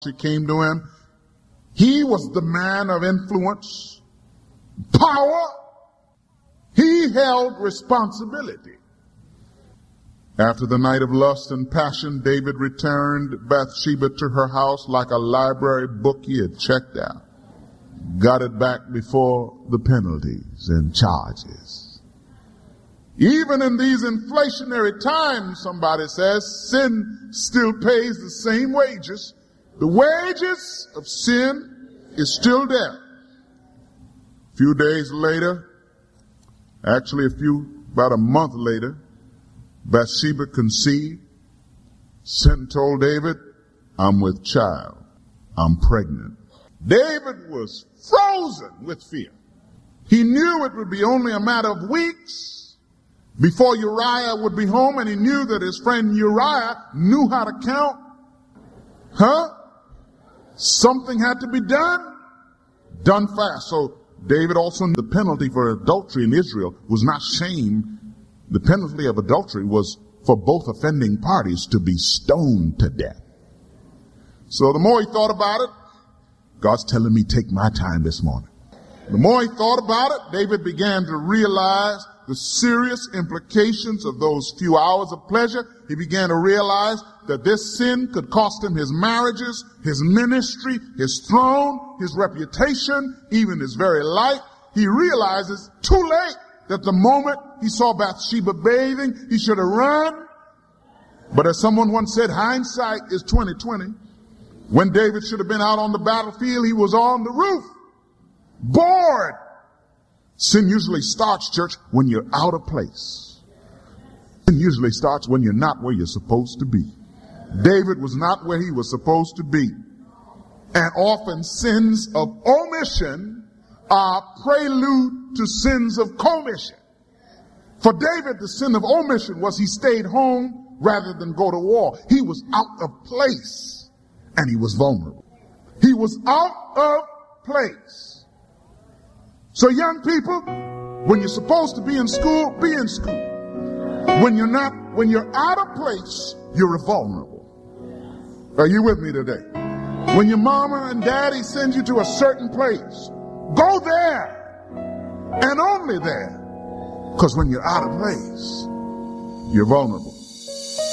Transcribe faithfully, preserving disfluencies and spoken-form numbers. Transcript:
She came to him. He was the man of influence, power. He held responsibility. After the night of lust and passion, David returned Bathsheba to her house like a library book he had checked out. Got it back before the penalties and charges. Even in these inflationary times, somebody says, sin still pays the same wages. The wages of sin is still death. A few days later, actually a few, about a month later, Bathsheba conceived, sent and told David, I'm with child. I'm pregnant. David was frozen with fear. He knew it would be only a matter of weeks before Uriah would be home, and he knew that his friend Uriah knew how to count. Huh? Something had to be done. Done fast. So David also knew the penalty for adultery in Israel was not shame. The penalty of adultery was for both offending parties to be stoned to death. So the more he thought about it, God's telling me take my time this morning. The more he thought about it, David began to realize the serious implications of those few hours of pleasure. He began to realize that this sin could cost him his marriages, his ministry, his throne, his reputation, even his very life. He realizes too late that the moment he saw Bathsheba bathing, he should have run. But as someone once said, hindsight is twenty twenty. When David should have been out on the battlefield, he was on the roof, bored. Sin usually starts, church, when you're out of place. Sin usually starts when you're not where you're supposed to be. David was not where he was supposed to be. And often sins of omission are prelude to sins of commission. For David, the sin of omission was he stayed home rather than go to war. He was out of place. And he was vulnerable. He was out of place. So young people, when you're supposed to be in school, be in school. When you're not, when you're out of place, you're vulnerable. Are you with me today? When your mama and daddy send you to a certain place, go there and only there. Because when you're out of place, you're vulnerable.